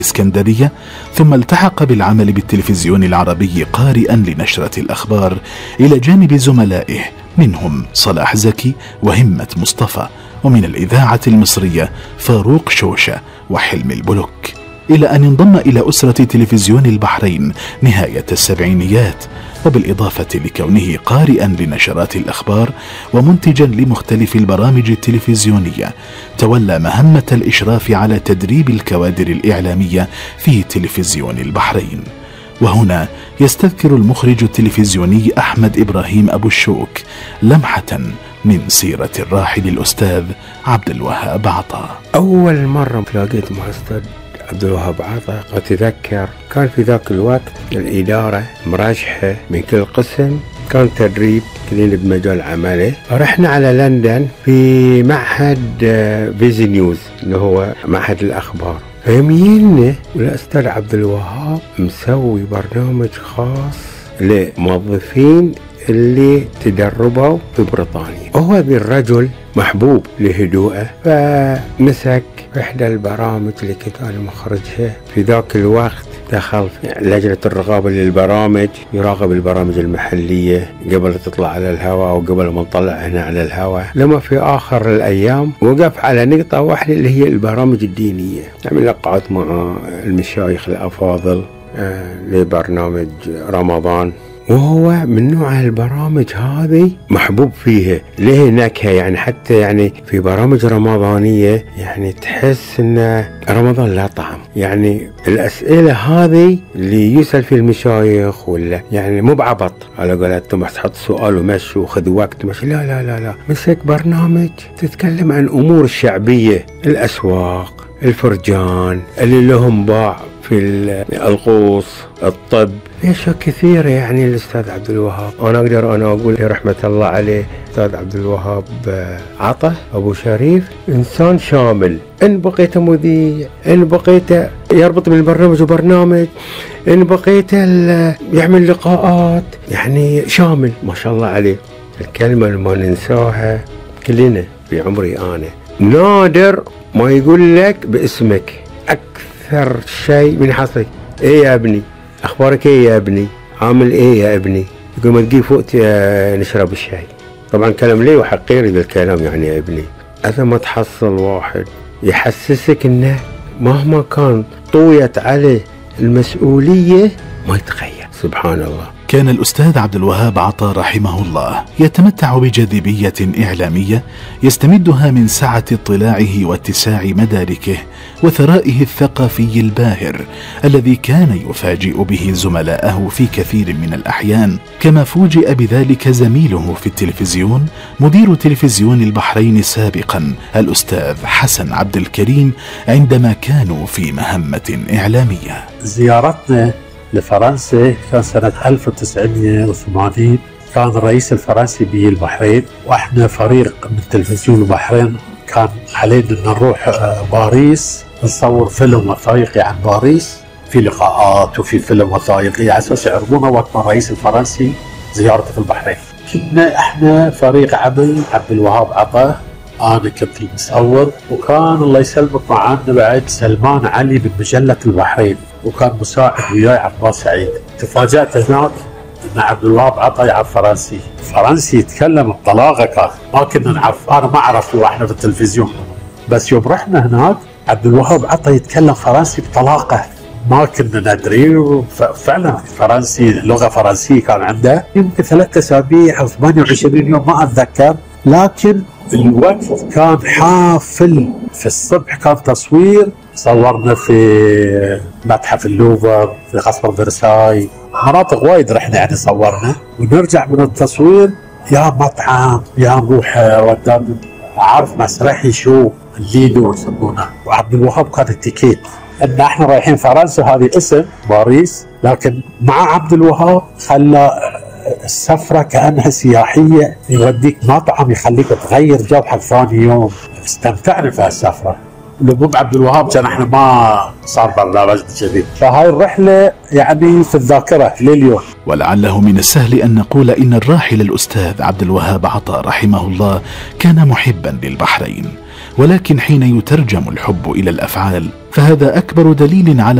الإسكندرية، ثم التحق بالعمل بالتلفزيون العربي قارئا لنشرة الأخبار إلى جانب زملائه منهم صلاح زكي وهمة مصطفى، ومن الإذاعة المصرية فاروق شوشة وحلم البلوك، إلى أن انضم إلى أسرة تلفزيون البحرين نهاية السبعينيات، وبالإضافة لكونه قارئا لنشرات الأخبار ومنتجا لمختلف البرامج التلفزيونية، تولى مهمة الإشراف على تدريب الكوادر الإعلامية في تلفزيون البحرين. وهنا يستذكر المخرج التلفزيوني أحمد إبراهيم أبو الشوك لمحة من سيرة الراحل الأستاذ عبد الوهاب عطا. أول مرة تلاقيت مع أستاذ عبد الوهاب عطا أتذكر كان في ذاك الوقت الإدارة مرشحة من كل قسم، كان تدريب كلنا بمجال عمله. رحنا على لندن في معهد فيزي نيوز اللي هو معهد الأخبار، فيميلنا والأستاذ عبد الوهاب مسوي برنامج خاص لموظفين اللي تدربوا في بريطانيا. هو ذي الرجل محبوب لهدوءه، فمسك إحدى البرامج اللي كنت أنا مخرجها في ذاك الوقت، دخل في لجنة الرقابة للبرامج، يراقب البرامج المحلية قبل تطلع على الهواء وقبل ما نطلع هنا على الهواء. لما في آخر الأيام وقف على نقطة واحدة اللي هي البرامج الدينية، نعمل لقاءات مع المشايخ الأفاضل لبرنامج رمضان، وهو من نوع البرامج هذه محبوب فيها، له نكهة يعني، حتى يعني في برامج رمضانية يعني تحس ان رمضان لا طعم، يعني الأسئلة هذه اللي يسأل في المشايخ ولا يعني مو بعبط على قولتهم تحط سؤال ومشي وخذ وقت مشي، لا لا لا لا، مسك برنامج تتكلم عن أمور الشعبية، الأسواق، الفرجان اللي لهم باع في القوص، الطب، في أشياء كثيرة يعني. الأستاذ عبد الوهاب أنا أقدر أنا أقول رحمة الله عليه أستاذ عبد الوهاب عطا أبو شريف إنسان شامل، إن بقيت مذيع، إن بقيت يربط من برنامج وبرنامج، إن بقيت يعمل لقاءات، يعني شامل ما شاء الله عليه. الكلمة اللي ما ننساها كلنا في عمري أنا، نادر ما يقول لك باسمك، أكثر شيء من حصرك إيه يا ابني، أخبارك إيه يا ابني، عامل إيه يا ابني، يقول ما تجي فوق نشرب الشاي. طبعا كلام لي وحقيري بالكلام يعني يا ابني. إذا ما تحصل واحد يحسسك إنه مهما كان طويت عليه المسؤولية ما يتغير، سبحان الله. كان الأستاذ عبد الوهاب عطا رحمه الله يتمتع بجاذبية إعلامية يستمدها من سعة اطلاعه واتساع مداركه وثرائه الثقافي الباهر الذي كان يفاجئ به زملائه في كثير من الأحيان، كما فوجئ بذلك زميله في التلفزيون مدير تلفزيون البحرين سابقا الأستاذ حسن عبد الكريم عندما كانوا في مهمة إعلامية. زيارتنا لفرنسا كان سنة 1980، كان الرئيس الفرنسي بالبحرين، واحنا فريق من تلفزيون البحرين كان علينا ان نروح باريس نصور فيلم وثائقي عن باريس، في لقاءات وفي فيلم وثائقي على اساس يعرضونا وقت ما الرئيس الفرنسي زيارته في البحرين. كنا احنا فريق عمل عبد الوهاب عطا، انا كنت المصور، وكان الله يسلمك معانا بعد سلمان علي من مجلة البحرين، وكان مساعد وياي عباس سعيد. تفاجأت هناك ان عبد الوهاب عطا يعرف فرنسي، فرنسي يتكلم بطلاقه، كان ما كنا نعرف، انا ما اعرف واحنا في التلفزيون، بس يوم رحنا هناك عبد الوهاب عطا يتكلم فرنسي بطلاقه ما كنا ندري، فعلا فرنسي لغه فرنسيه كان عنده. يمكن 3 أسابيع او 28 يوم ما اتذكر، لكن الوقت كان حافل. في الصبح كان تصوير، صورنا في متحف اللوفر، في قصر فرساي، مناطق وايد رحنا يعني صورنا، ونرجع من التصوير يا مطعم يا نروح ودان عارف مسرحي شو الليدو يسمونه. وعبد الوهاب كان التيكيت ان احنا رايحين فرنسا، هذه اسم باريس، لكن مع عبد الوهاب خلى السفرة كأنها سياحية، يوديك مطعم يخليك تغير جو حق ثاني يوم. استمتعنا في هالسفرة. لبوب عبد الوهاب كان احنا ما صار برنامج جديد، فهاي الرحلة يعني في الذاكرة لليوم. ولعله من السهل أن نقول إن الراحل الأستاذ عبد الوهاب عطا رحمه الله كان محبا للبحرين، ولكن حين يترجم الحب إلى الأفعال فهذا أكبر دليل على